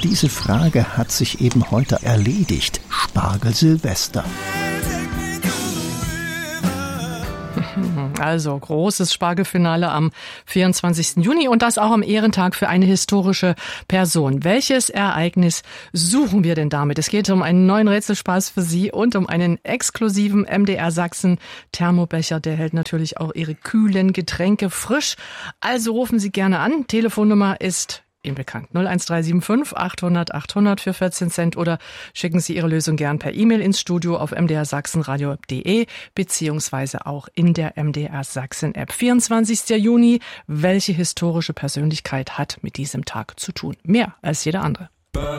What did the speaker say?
diese Frage hat sich eben heute erledigt. Spargel-Silvester. Also großes Spargelfinale am 24. Juni und das auch am Ehrentag für eine historische Person. Welches Ereignis suchen wir denn damit? Es geht um einen neuen Rätselspaß für Sie und um einen exklusiven MDR Sachsen Thermobecher. Der hält natürlich auch Ihre kühlen Getränke frisch. Also rufen Sie gerne an. Telefonnummer ist Ihnen bekannt. 01375 800 800 für 14 Cent oder schicken Sie Ihre Lösung gern per E-Mail ins Studio auf mdrsachsenradio.de beziehungsweise auch in der MDR Sachsen App. 24. Juni. Welche historische Persönlichkeit hat mit diesem Tag zu tun? Mehr als jeder andere.